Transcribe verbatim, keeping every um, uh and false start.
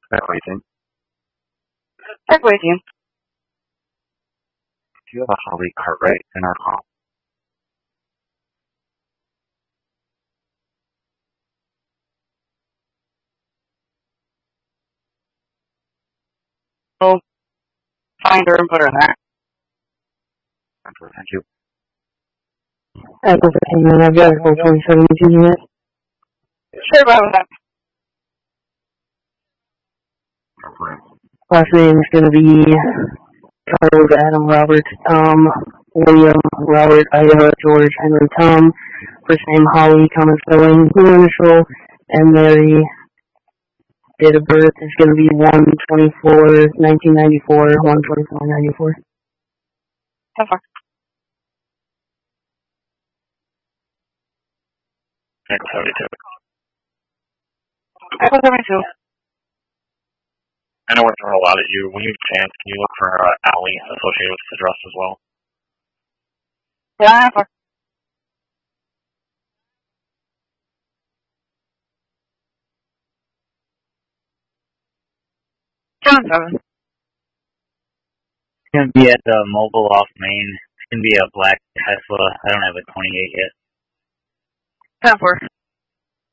Everything. Everything. Do you have a Holly Cartwright in our hall? Oh, find her and put her in there. Thank you. Echo for Kingman, I've got a whole twenty-seven unit. Sure about that. Last name is going to be Charles Adam Robert Tom William Robert Iowa George Henry Tom. First name Holly, common spelling, blue initial, and Mary. Date of birth is going to be one twenty-four nineteen ninety-four, one twenty-four ninety-four. How far? Echo seventy-two. Echo seventy-two. I know we're throwing a lot at you. When you have a chance, can you look for uh, Allie associated with this address as well? Yeah, how far? John seven. It's going to be at the mobile off Main. It's going to be a black Tesla. I don't have a twenty-eight yet. Ten four.